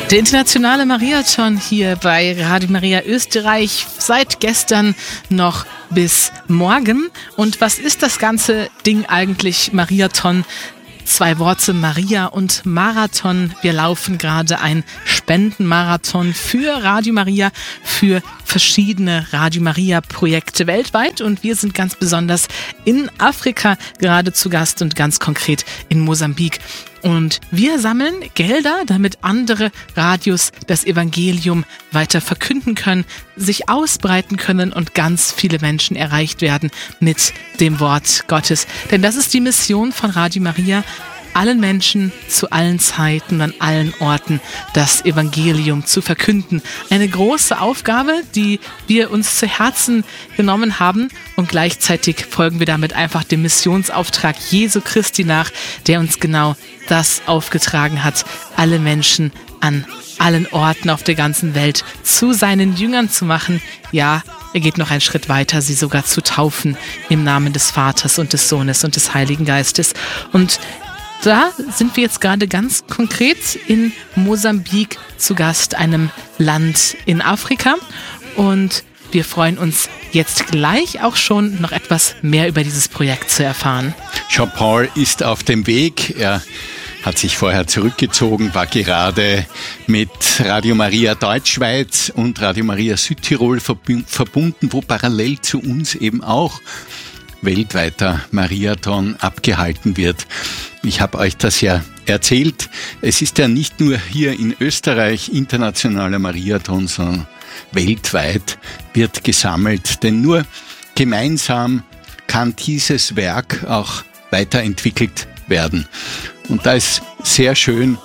Der internationale Mariathon hier bei Radio Maria Österreich seit gestern noch bis morgen. Und was ist das ganze Ding eigentlich, Mariathon? 2 Worte, Maria und Marathon. Wir laufen gerade ein Spendenmarathon für Radio Maria, für verschiedene Radio Maria Projekte weltweit. Und wir sind ganz besonders in Afrika gerade zu Gast und ganz konkret in Mosambik. Und wir sammeln Gelder, damit andere Radios das Evangelium weiter verkünden können, sich ausbreiten können und ganz viele Menschen erreicht werden mit dem Wort Gottes. Denn das ist die Mission von Radio Maria, allen Menschen zu allen Zeiten, an allen Orten das Evangelium zu verkünden. Eine große Aufgabe, die wir uns zu Herzen genommen haben, und gleichzeitig folgen wir damit einfach dem Missionsauftrag Jesu Christi nach, der uns genau das aufgetragen hat, alle Menschen an allen Orten auf der ganzen Welt zu seinen Jüngern zu machen. Ja, er geht noch einen Schritt weiter, sie sogar zu taufen im Namen des Vaters und des Sohnes und des Heiligen Geistes. Und da sind wir jetzt gerade ganz konkret in Mosambik zu Gast, einem Land in Afrika. Und wir freuen uns jetzt gleich auch schon noch etwas mehr über dieses Projekt zu erfahren. Jean-Paul ist auf dem Weg. Er hat sich vorher zurückgezogen, war gerade mit Radio Maria Deutschschweiz und Radio Maria Südtirol verbunden, wo parallel zu uns eben auch weltweiter Mariathon abgehalten wird. Ich habe euch das ja erzählt. Es ist ja nicht nur hier in Österreich internationaler Mariathon, sondern weltweit wird gesammelt. Denn nur gemeinsam kann dieses Werk auch weiterentwickelt werden. Und da ist sehr schön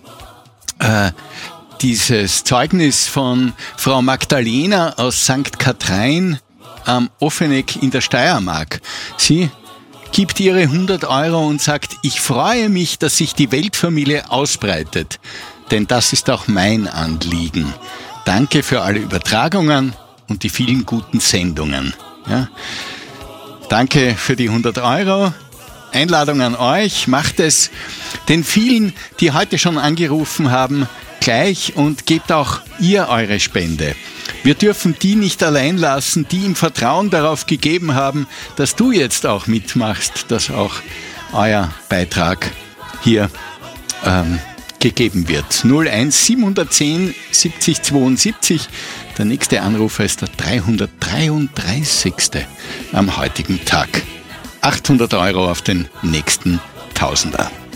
dieses Zeugnis von Frau Magdalena aus St. Kathrein am Offeneck in der Steiermark. Sie gibt ihre 100 € und sagt, ich freue mich, dass sich die Weltfamilie ausbreitet, denn das ist auch mein Anliegen. Danke für alle Übertragungen und die vielen guten Sendungen. Ja. Danke für die 100 €. Einladung an euch, macht es den vielen, die heute schon angerufen haben, gleich und gebt auch ihr eure Spende. Wir dürfen die nicht allein lassen, die im Vertrauen darauf gegeben haben, dass du jetzt auch mitmachst, dass auch euer Beitrag hier gegeben wird. 01 710 70 72. Der nächste Anrufer ist der 333. am heutigen Tag. 800 € auf den nächsten Tausender.